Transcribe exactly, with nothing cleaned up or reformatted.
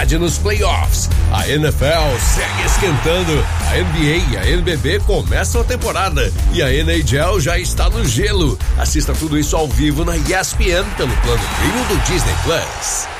intensidade nos playoffs. A N F L segue esquentando. A N B A e a N B B começam a temporada e a N H L já está no gelo. Assista tudo isso ao vivo na E S P N pelo plano Premium do Disney Plus.